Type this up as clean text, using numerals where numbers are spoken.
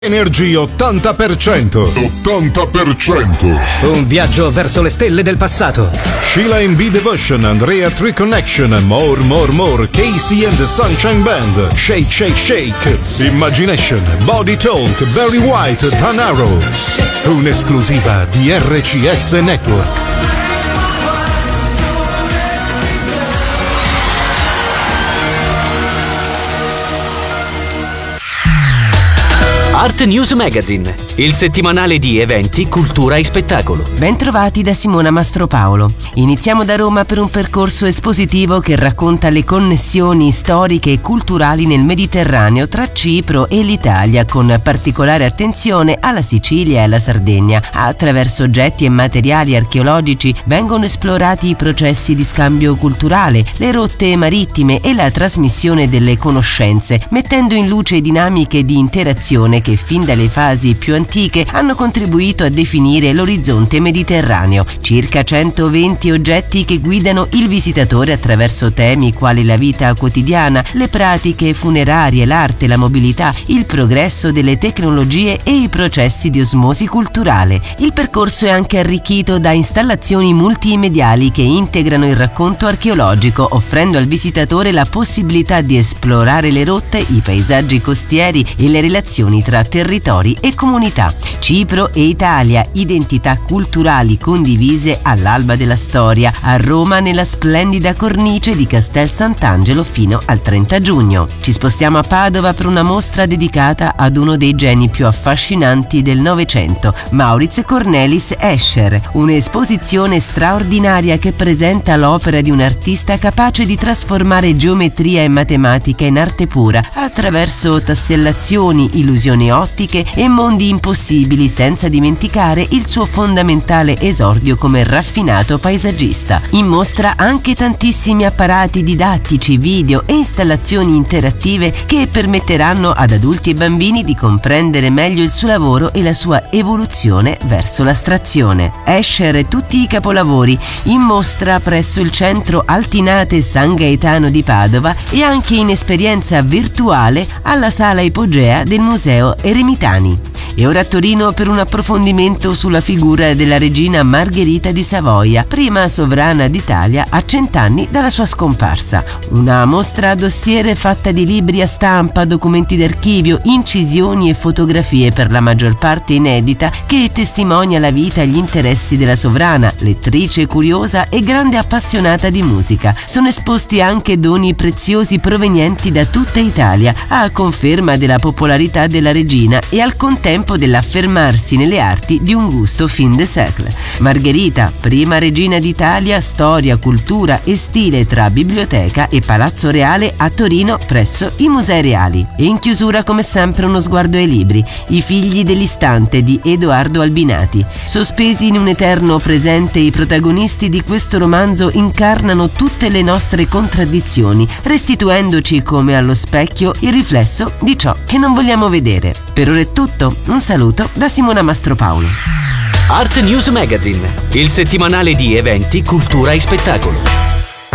Energy 80%. 80%. Un viaggio verso le stelle del passato. Sheila and B Devotion, Andrea Tree Connection, more. Casey and the Sunshine Band, Shake Shake Shake, Imagination, Body Talk, Barry White, Dan Arrow. Un'esclusiva di RCS Network. Art News Magazine, il settimanale di eventi, cultura e spettacolo. Bentrovati da Simona Mastropaolo. Iniziamo da Roma per un percorso espositivo che racconta le connessioni storiche e culturali nel Mediterraneo tra Cipro e l'Italia, con particolare attenzione alla Sicilia e alla Sardegna. Attraverso oggetti e materiali archeologici vengono esplorati i processi di scambio culturale, le rotte marittime e la trasmissione delle conoscenze, mettendo in luce dinamiche di interazione che fin dalle fasi più antiche hanno contribuito a definire l'orizzonte mediterraneo. Circa 120 oggetti che guidano il visitatore attraverso temi quali la vita quotidiana, le pratiche funerarie, l'arte, la mobilità, il progresso delle tecnologie e i processi di osmosi culturale. Il percorso è anche arricchito da installazioni multimediali che integrano il racconto archeologico, offrendo al visitatore la possibilità di esplorare le rotte, i paesaggi costieri e le relazioni tra territori e comunità. Cipro e Italia, identità culturali condivise all'alba della storia, a Roma nella splendida cornice di Castel Sant'Angelo fino al 30 giugno. Ci spostiamo a Padova per una mostra dedicata ad uno dei geni più affascinanti del Novecento, Maurits Cornelis Escher, un'esposizione straordinaria che presenta l'opera di un artista capace di trasformare geometria e matematica in arte pura attraverso tassellazioni, illusioni ottiche e mondi impossibili, senza dimenticare il suo fondamentale esordio come raffinato paesaggista. In mostra anche tantissimi apparati didattici, video e installazioni interattive che permetteranno ad adulti e bambini di comprendere meglio il suo lavoro e la sua evoluzione verso l'astrazione. Escher e tutti i capolavori in mostra presso il centro Altinate San Gaetano di Padova e anche in esperienza virtuale alla sala ipogea del Museo Eremitani. E ora a Torino per un approfondimento sulla figura della regina Margherita di Savoia, prima sovrana d'Italia a 100 anni dalla sua scomparsa. Una mostra a dossier fatta di libri a stampa, documenti d'archivio, incisioni e fotografie, per la maggior parte inedita, che testimonia la vita e gli interessi della sovrana, lettrice curiosa e grande appassionata di musica. Sono esposti anche doni preziosi provenienti da tutta Italia, a conferma della popolarità della regina e al contempo dell'affermarsi nelle arti di un gusto fin de siècle. Margherita, prima regina d'Italia, storia, cultura e stile tra biblioteca e Palazzo Reale a Torino presso i Musei Reali. E in chiusura, come sempre, uno sguardo ai libri, I figli dell'istante di Edoardo Albinati. Sospesi in un eterno presente, i protagonisti di questo romanzo incarnano tutte le nostre contraddizioni, restituendoci come allo specchio il riflesso di ciò che non vogliamo vedere. Per ora è tutto, un saluto da Simona Mastropaolo. Art News Magazine, il settimanale di eventi, cultura e spettacolo.